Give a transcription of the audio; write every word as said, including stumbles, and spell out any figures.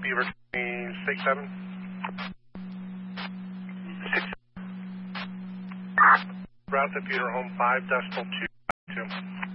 Beaver six seven. six seven. Route to Peter Home five decimal two two.